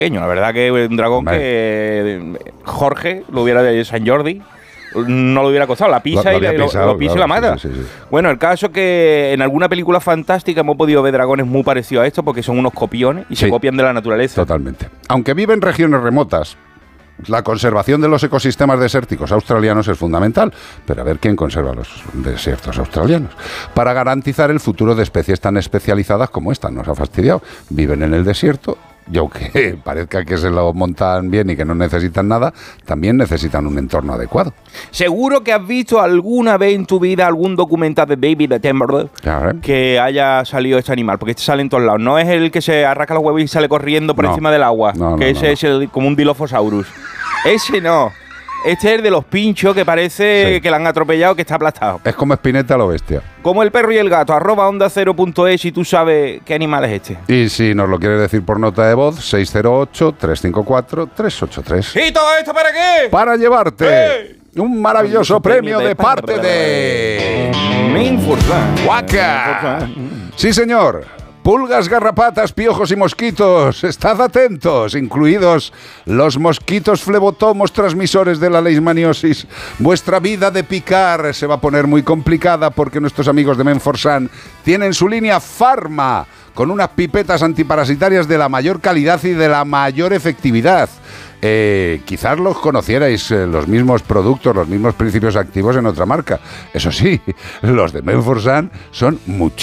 La verdad que un dragón que Jorge lo hubiera de San Jordi, no lo hubiera costado, la pisa lo pisa y la mata. Sí. Bueno, el caso es que en alguna película fantástica hemos podido ver dragones muy parecidos a esto porque son unos copiones y se copian de la naturaleza. Totalmente. Aunque viven en regiones remotas, la conservación de los ecosistemas desérticos australianos es fundamental, pero a ver quién conserva los desiertos australianos. Para garantizar el futuro de especies tan especializadas como esta, nos ha fastidiado. Viven en el desierto. Y aunque parezca que se lo montan bien y que no necesitan nada, también necesitan un entorno adecuado. Seguro que has visto alguna vez en tu vida algún documental de David Attenborough que haya salido este animal, porque este sale en todos lados. No es el que se arranca los huevos y sale corriendo por encima del agua, es como un Dilophosaurus. Ese no. Este es el de los pinchos, que parece que le han atropellado, que está aplastado. Es como Spinetta a lo bestia. Como el perro y el gato, @onda0.es y tú sabes qué animal es este. Y si nos lo quieres decir por nota de voz, 608-354-383. ¿Y todo esto para qué? Para llevarte un maravilloso premio de parte de Menforsan. ¡Waka! Sí, señor. Pulgas, garrapatas, piojos y mosquitos, estad atentos, incluidos los mosquitos flebotomos transmisores de la leishmaniosis. Vuestra vida de picar se va a poner muy complicada porque nuestros amigos de Menforsan tienen su línea Pharma, con unas pipetas antiparasitarias de la mayor calidad y de la mayor efectividad. Quizás los conocierais, los mismos productos, los mismos principios activos en otra marca. Eso sí, los de Menforsan son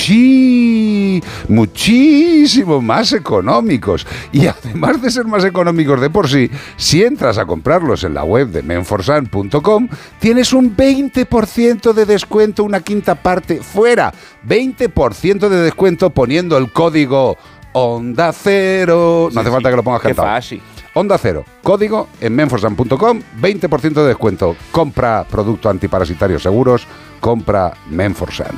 muchísimo más económicos. Y además de ser más económicos de por sí, si entras a comprarlos en la web de menforsan.com, tienes un 20% de descuento, una quinta parte fuera. 20% de descuento poniendo el código Onda Cero. No hace falta que lo pongas cantado. Qué fácil. Onda Cero, código en menforsan.com, 20% de descuento. Compra producto antiparasitario seguros, compra Menforsan.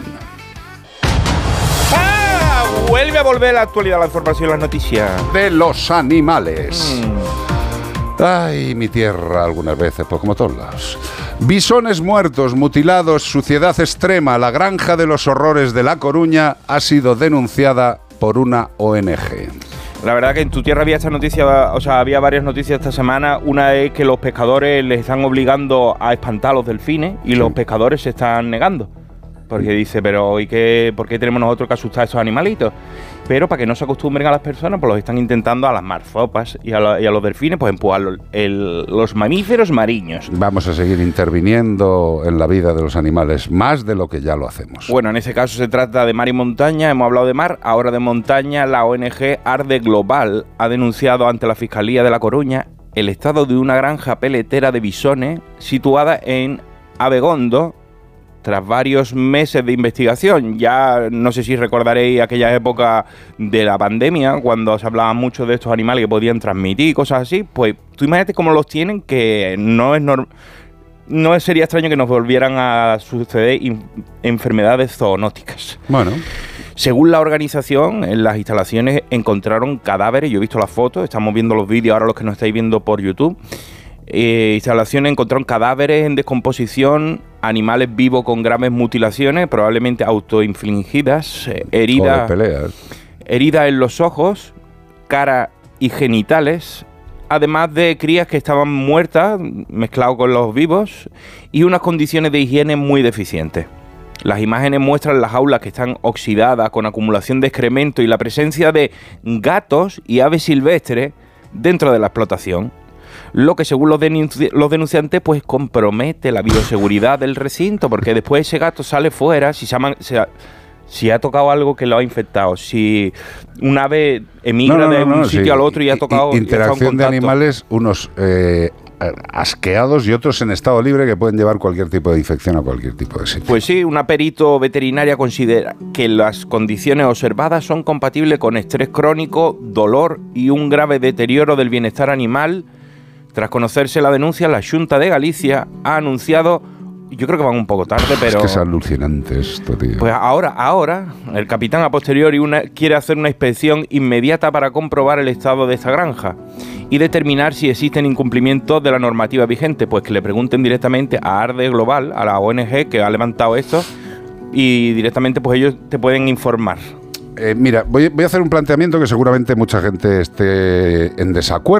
Vuelve a volver la actualidad, la información y las noticias de los animales. Ay, mi tierra algunas veces, pues como todos lados. Bisones muertos, mutilados, suciedad extrema. La granja de los horrores de La Coruña ha sido denunciada por una ONG. La verdad que en tu tierra había esta noticia, o sea, había varias noticias esta semana. Una es que los pescadores les están obligando a espantar a los delfines y los pescadores se están negando. Porque dice, pero ¿y qué? ¿Por qué tenemos nosotros que asustar a estos animalitos? Pero para que no se acostumbren a las personas, pues los están intentando a las marsopas y a los delfines, pues empujar los mamíferos marinos. Vamos a seguir interviniendo en la vida de los animales, más de lo que ya lo hacemos. Bueno, en ese caso se trata de mar y montaña, hemos hablado de mar, ahora de montaña. La ONG Arde Global ha denunciado ante la Fiscalía de La Coruña el estado de una granja peletera de bisones situada en Abegondo, tras varios meses de investigación. Ya no sé si recordaréis aquella época de la pandemia, cuando se hablaba mucho de estos animales que podían transmitir y cosas así. Pues tú imagínate cómo los tienen, que no sería extraño que nos volvieran a suceder enfermedades zoonóticas. Bueno. Según la organización, en las instalaciones encontraron cadáveres. Yo he visto las fotos, estamos viendo los vídeos ahora los que nos estáis viendo por YouTube. Instalaciones encontraron cadáveres en descomposición, animales vivos con graves mutilaciones, probablemente autoinfligidas, heridas en los ojos, cara y genitales, además de crías que estaban muertas, mezcladas con los vivos, y unas condiciones de higiene muy deficientes. Las imágenes muestran las jaulas que están oxidadas con acumulación de excremento y la presencia de gatos y aves silvestres dentro de la explotación. Lo que según los denunciantes pues compromete la bioseguridad del recinto, porque después ese gato sale fuera, si ha tocado algo que lo ha infectado, si un ave emigra de un sitio al otro y ha tocado... Interacción de animales, unos asqueados y otros en estado libre que pueden llevar cualquier tipo de infección a cualquier tipo de sitio. Pues sí, una perito veterinaria considera que las condiciones observadas son compatibles con estrés crónico, dolor y un grave deterioro del bienestar animal. Tras conocerse la denuncia, la Xunta de Galicia ha anunciado, yo creo que van un poco tarde, pero... Es que es alucinante esto, tío. Pues ahora, el capitán a posteriori quiere hacer una inspección inmediata para comprobar el estado de esta granja y determinar si existen incumplimientos de la normativa vigente, pues que le pregunten directamente a Arde Global, a la ONG que ha levantado esto, y directamente pues ellos te pueden informar. Mira, voy a hacer un planteamiento que seguramente mucha gente esté en desacuerdo.